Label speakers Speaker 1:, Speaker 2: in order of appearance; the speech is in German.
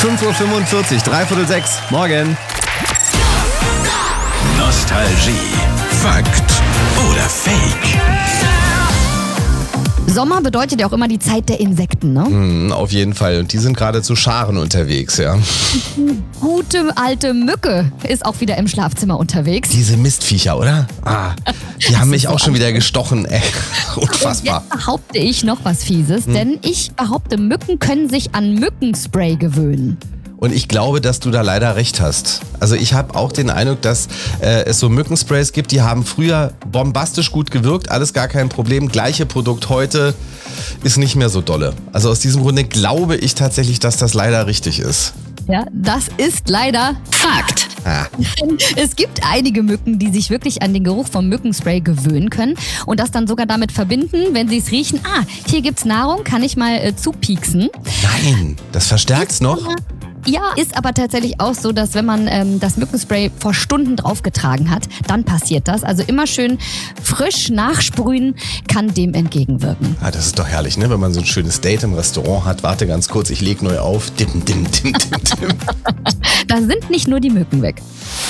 Speaker 1: 5:45 Uhr, 5:45. Morgen.
Speaker 2: Nostalgie. Fakt oder Fake?
Speaker 3: Sommer bedeutet ja auch immer die Zeit der Insekten, ne?
Speaker 1: Auf jeden Fall. Und die sind gerade zu Scharen unterwegs, ja.
Speaker 3: Gute alte Mücke ist auch wieder im Schlafzimmer unterwegs.
Speaker 1: Diese Mistviecher, oder? Die haben mich auch schon wieder gestochen, ey. Unfassbar.
Speaker 3: Jetzt behaupte ich noch was Fieses, denn ich behaupte, Mücken können sich an Mückenspray gewöhnen.
Speaker 1: Und ich glaube, dass du da leider recht hast. Also ich habe auch den Eindruck, dass es so Mückensprays gibt, die haben früher bombastisch gut gewirkt, alles gar kein Problem. Gleiche Produkt heute ist nicht mehr so dolle. Also aus diesem Grunde glaube ich tatsächlich, dass das leider richtig ist.
Speaker 3: Ja, das ist leider Fakt. Es gibt einige Mücken, die sich wirklich an den Geruch vom Mückenspray gewöhnen können und das dann sogar damit verbinden, wenn sie es riechen, hier gibt's Nahrung, kann ich mal zupieksen.
Speaker 1: Nein, das verstärkt's noch.
Speaker 3: Ja, ist aber tatsächlich auch so, dass wenn man das Mückenspray vor Stunden draufgetragen hat, dann passiert das. Also immer schön frisch nachsprühen kann dem entgegenwirken.
Speaker 1: Das ist doch herrlich, ne? Wenn man so ein schönes Date im Restaurant hat. Warte ganz kurz, ich leg neu auf. Dim, dim, dim, dim, dim.
Speaker 3: Da sind nicht nur die Mücken weg.